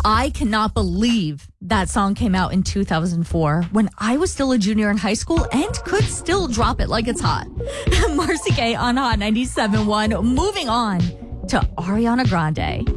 I cannot believe that song came out in 2004 when I was still a junior in high school and could still drop it like it's hot. Marcy Gay on Hot 97.1. Moving on to Ariana Grande.